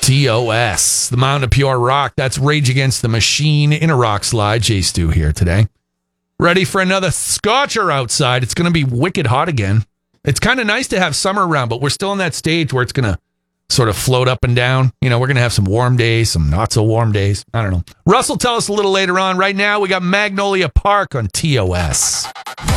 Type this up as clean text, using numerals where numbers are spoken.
TOS, the Mountain of Pure Rock. That's Rage Against the Machine in a rock slide. Jay Stu here today. Ready for another scorcher outside. It's going to be wicked hot again. It's kind of nice to have summer around, but we're still in that stage where it's going to sort of float up and down. You know, we're going to have some warm days, some not so warm days. I don't know. Russ will tell us a little later on. Right now, we got Magnolia Park on TOS.